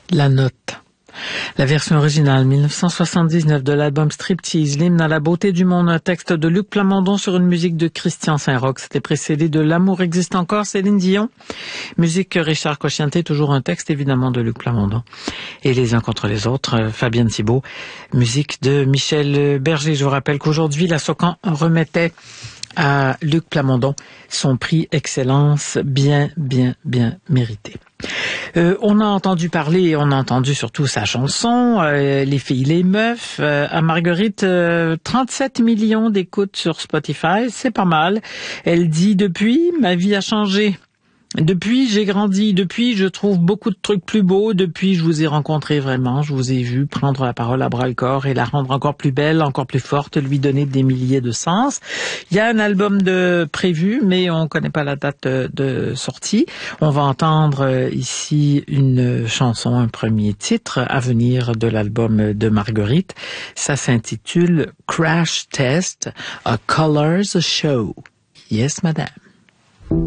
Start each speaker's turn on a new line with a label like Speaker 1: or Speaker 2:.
Speaker 1: La note. La version originale 1979 de l'album Striptease, l'hymne à la beauté du monde, un texte de Luc Plamondon sur une musique de Christian Saint-Roch. C'était précédé de L'amour existe encore, Céline Dion. Musique Richard Cocciante, toujours un texte évidemment de Luc Plamondon. Et les uns contre les autres, Fabienne Thibault. Musique de Michel Berger. Je vous rappelle qu'aujourd'hui, la Socan remettait à Luc Plamondon son prix Excellence bien mérité. On a entendu parler, on a entendu surtout sa chanson, Les filles, les meufs, à Marguerite, 37 millions d'écoutes sur Spotify, c'est pas mal. Elle dit, depuis, ma vie a changé. Depuis, j'ai grandi. Depuis, je trouve beaucoup de trucs plus beaux. Depuis, je vous ai rencontré vraiment. Je vous ai vu prendre la parole à bras-le-corps et la rendre encore plus belle, encore plus forte, lui donner des milliers de sens. Il y a un album prévu, mais on connaît pas la date de sortie. On va entendre ici une chanson, un premier titre à venir de l'album de Marguerite. Ça s'intitule Crash Test, A Colors Show. Yes, madame.